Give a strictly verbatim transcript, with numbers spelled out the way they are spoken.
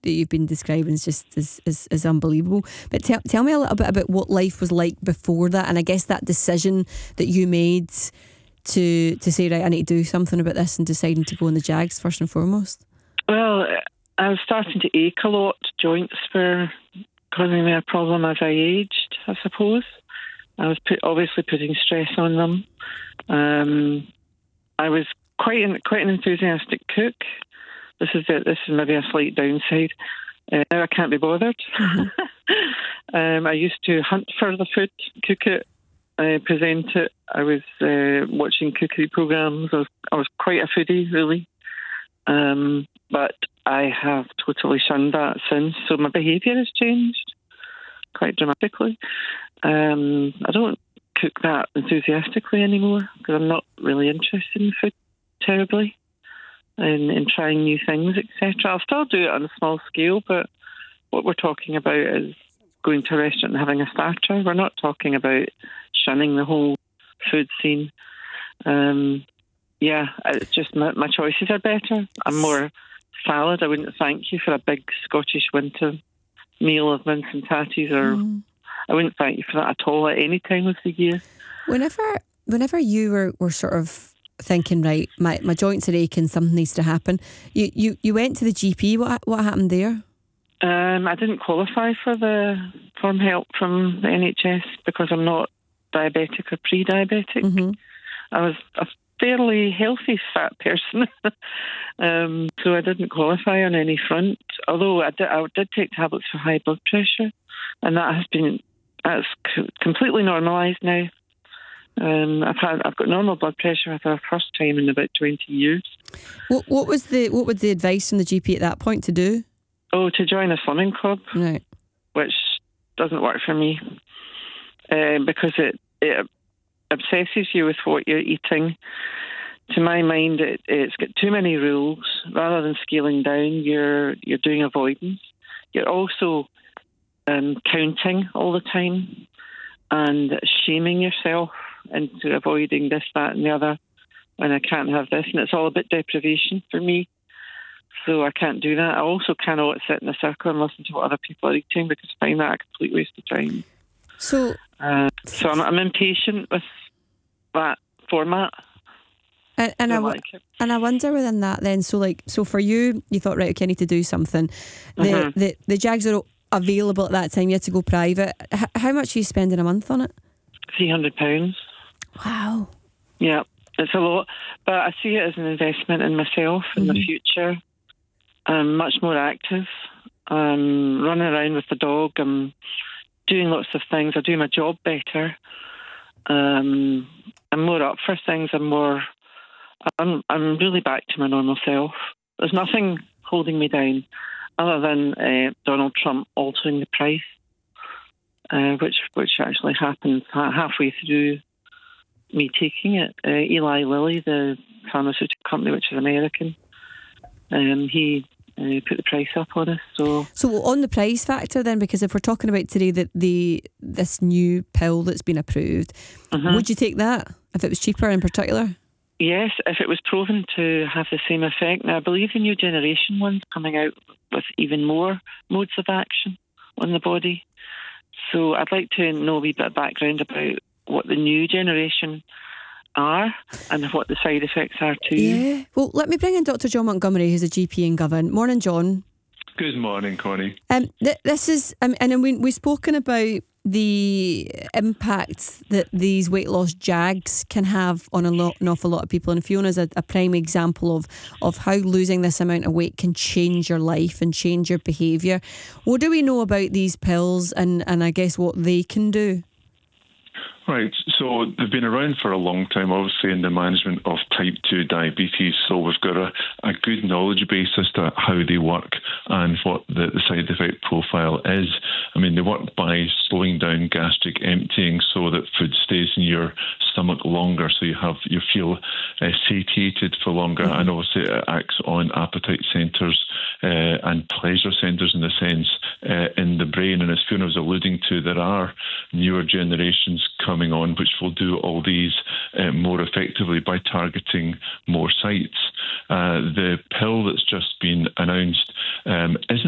that you've been describing is just is, is, is unbelievable. But tell, tell me a little bit about what life was like before that, and I guess that decision that you made to to say, right, I need to do something about this, and deciding to go in the Jags first and foremost. Well, I was starting to ache a lot. Joints were causing me a problem as I aged, I suppose. I was put, obviously putting stress on them. Um, I was quite an, quite an enthusiastic cook. This is it. This is maybe a slight downside. Uh, now I can't be bothered. Mm-hmm. um, I used to hunt for the food, cook it, uh, present it. I was uh, watching cookery programs. I was, I was quite a foodie, really. Um, but I have totally shunned that since. So my behaviour has changed quite dramatically. Um, I don't cook that enthusiastically anymore because I'm not really interested in food terribly and in trying new things, et cetera. I'll still do it on a small scale, but what we're talking about is going to a restaurant and having a starter. We're not talking about shunning the whole food scene. Um, yeah, it's just my, my choices are better. I'm more salad. I wouldn't thank you for a big Scottish winter meal of mince and tatties, or mm. I wouldn't thank you for that at all at any time of the year. Whenever whenever you were, were sort of thinking, right, my, my joints are aching, something needs to happen, you, you, you went to the G P. What what happened there? Um, I didn't qualify for the form help from the N H S because I'm not diabetic or pre-diabetic. Mm-hmm. I was a fairly healthy fat person, um, so I didn't qualify on any front. Although I did, I did take tablets for high blood pressure, and that has been that's c- completely normalised now. Um, I've had I've got normal blood pressure for the first time in about twenty years. What what was the what was the advice from the G P at that point to do? Oh, to join a swimming club, right? Which doesn't work for me uh, because it it obsesses you with what you're eating. To my mind, it, it's got too many rules. Rather than scaling down, you're you're doing avoidance. You're also um, counting all the time and shaming yourself into avoiding this, that, and the other. When I can't have this, and it's all a bit deprivation for me. So I can't do that. I also cannot sit in a circle and listen to what other people are eating because I find that a complete waste of time. So, uh, so I'm, I'm impatient with that format. And, and I, I like it. And I wonder within that then, so like, so for you, you thought, right, okay, I need to do something. The mm-hmm. the, the Jags are available at that time. You had to go private. H- how much are you spending a month on it? Three hundred pounds. Wow. Yeah, it's a lot, but I see it as an investment in myself in mm-hmm. the future. I'm much more active. I'm running around with the dog. I'm doing lots of things. I do my job better. Um, I'm more up for things. I'm more. I'm. I'm really back to my normal self. There's nothing holding me down, other than uh, Donald Trump altering the price, uh, which which actually happened halfway through me taking it. Uh, Eli Lilly, the pharmaceutical company, which is American. Um, he uh, put the price up on us. So, so on the price factor then, because if we're talking about today that the this new pill that's been approved, uh-huh. would you take that if it was cheaper in particular? Yes, if it was proven to have the same effect. Now, I believe the new generation one's coming out with even more modes of action on the body. So I'd like to know a wee bit of background about what the new generation are and what the side effects are too. Yeah. Well, let me bring in Doctor John Montgomery, who's a G P in Govan. Morning, John. Good morning, Connie. Um, th- this is, um, and we we've spoken about the impact that these weight loss Jags can have on a lot, an awful lot of people. And Fiona's a, a prime example of of how losing this amount of weight can change your life and change your behaviour. What do we know about these pills, and and I guess what they can do? Right, so they've been around for a long time, obviously, in the management of type two diabetes. So we've got a, a good knowledge base as to how they work and what the, the side effect profile is. I mean, they work by slowing down gastric emptying so that food stays in your stomach longer, so you have you feel uh, satiated for longer. Mm-hmm. And obviously it acts on appetite centres uh, and pleasure centres in a sense uh, in the brain. And as Fiona was alluding to, there are newer generations coming on which will do all these uh, more effectively by targeting more sites. Uh, the pill that's just been announced um, isn't